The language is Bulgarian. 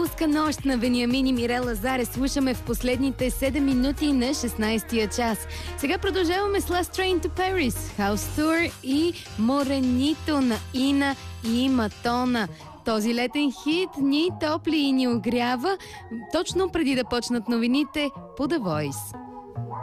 Априлска нощ на Вениамин и Мирела Заре слушаме в последните 7 минути на 16-я час. Сега продължаваме с Last Train to Paris, House Tour и Моренито на Ина и Матона. Този летен хит ни топли и ни огрява точно преди да почнат новините по The Voice.